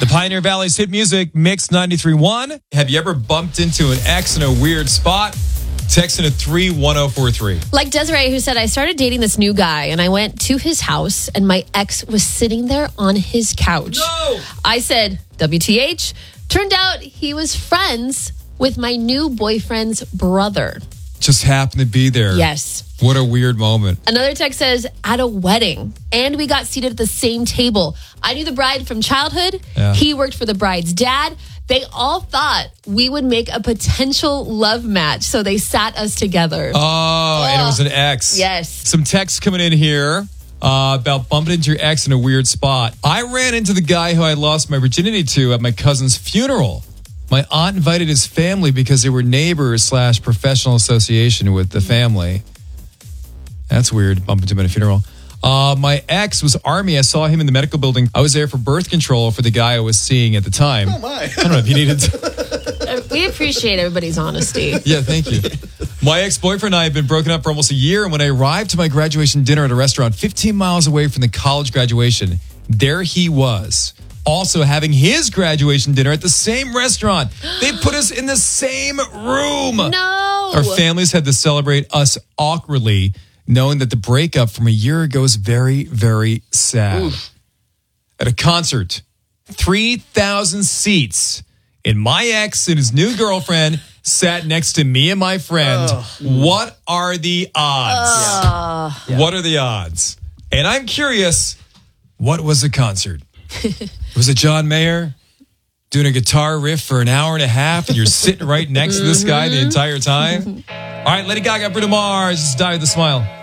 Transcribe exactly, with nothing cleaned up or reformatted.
The Pioneer Valley's hit music, Mix ninety-three point one. Have you ever bumped into an ex in a weird spot? Text in at three one oh four three. Like Desiree, who said, I started dating this new guy and I went to his house and my ex was sitting there on his couch. No! I said, W T H. Turned out he was friends with my new boyfriend's brother. Just happened to be there. Yes. What a weird moment. Another text says, at a wedding, and we got seated at the same table. I knew the bride from childhood. Yeah. He worked for the bride's dad. They all thought we would make a potential love match, so they sat us together. Oh, and it was an ex. Yes. Some texts coming in here uh, about bumping into your ex in a weird spot. I ran into the guy who I lost my virginity to at my cousin's funeral. My aunt invited his family because they were neighbors slash professional association with the family. That's weird, bumping into him at a funeral. Uh, my ex was Army. I saw him in the medical building. I was there for birth control for the guy I was seeing at the time. Oh, my. I don't know if he needed to. We appreciate everybody's honesty. Yeah, thank you. My ex-boyfriend and I have been broken up for almost a year, and when I arrived to my graduation dinner at a restaurant fifteen miles away from the college graduation, there he was, also having his graduation dinner at the same restaurant. They put us in the same room. No. Our families had to celebrate us awkwardly, knowing that the breakup from a year ago is very, very sad. Oof. At a concert, three thousand seats, and my ex and his new girlfriend sat next to me and my friend. Oh. What are the odds? Uh, yeah. What are the odds? And I'm curious, what was the concert? Was it John Mayer doing a guitar riff for an hour and a half, and you're sitting right next to this guy the entire time? All right, Lady Gaga, Bruno Mars, Die with a Smile.